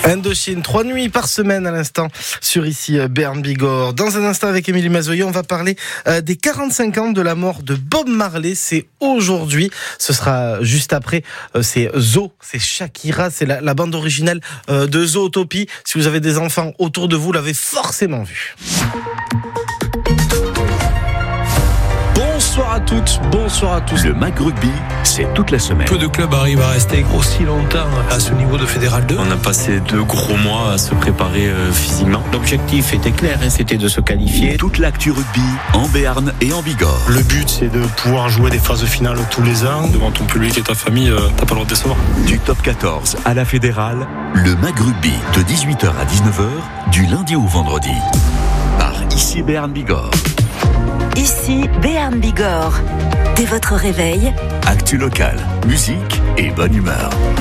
Indochine, 3 nuits par semaine à l'instant sur ici Béarn Bigorre. Dans un instant avec Émilie Mazoyer, on va parler des 45 ans de la mort de Bob Marley. C'est aujourd'hui, ce sera juste après, c'est Zo, c'est Shakira, c'est la bande originale de Zootopie. Si vous avez des enfants autour de vous, vous l'avez forcément vu. Bonsoir à toutes, bonsoir à tous. Le MAC Rugby, c'est toute la semaine. Peu de clubs arrivent à rester aussi longtemps à ce niveau de Fédéral 2. On a passé 2 gros mois à se préparer physiquement. L'objectif était clair, c'était de se qualifier. Toute l'actu rugby en Béarn et en Bigorre. Le but, c'est de pouvoir jouer des phases finales tous les ans. Devant ton public et ta famille, t'as pas le droit de décevoir. Du top 14 à la Fédérale, le MAC Rugby de 18h à 19h, du lundi au vendredi. Par ici Béarn Bigorre. Ici Béarn Bigorre. Dès votre réveil, Actu locale, musique et bonne humeur.